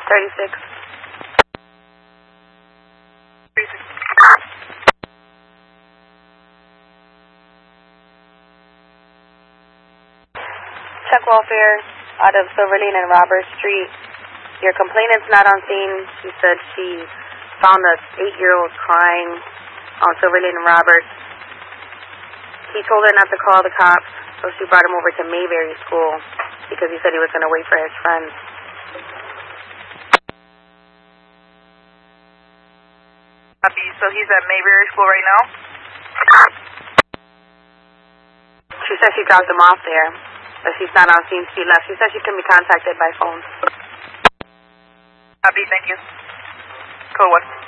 36. 36. Check welfare out of Silverlane and Robert Street. Your complainant's not on scene. She said she found a 8-year-old crying on Silverlane and Robert. He told her not to call the cops, so she brought him over to Mayberry School because he said he was going to wait for his friends. Copy. So he's at Mayberry School right now? She said she dropped him off there, but she's not on scene. She left. She said she can be contacted by phone. Copy. Thank you. Code 1.